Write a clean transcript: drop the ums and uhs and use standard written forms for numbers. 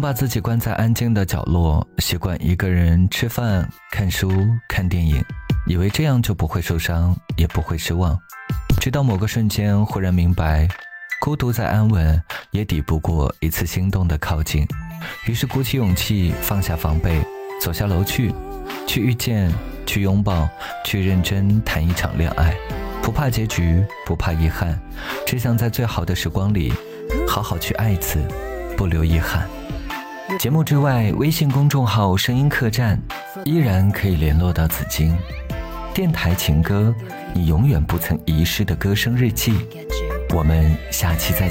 把自己关在安静的角落，习惯一个人吃饭、看书、看电影，以为这样就不会受伤，也不会失望。直到某个瞬间忽然明白，孤独再安稳也抵不过一次心动的靠近，于是鼓起勇气放下防备，走下楼去遇见，去拥抱，去认真谈一场恋爱，不怕结局，不怕遗憾，只想在最好的时光里好好去爱一次，不留遗憾。节目之外，微信公众号声音客栈依然可以联络到紫金。电台情歌，你永远不曾遗失的歌声日记。我们下期再见。